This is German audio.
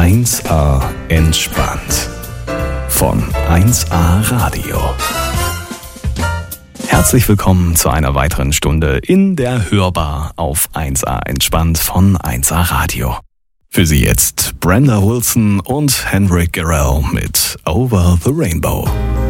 1A entspannt von 1A Radio. Herzlich willkommen zu einer weiteren Stunde in der Hörbar auf 1A entspannt von 1A Radio. Für Sie jetzt Brenda Wilson und Henrik Garrell mit Over the Rainbow.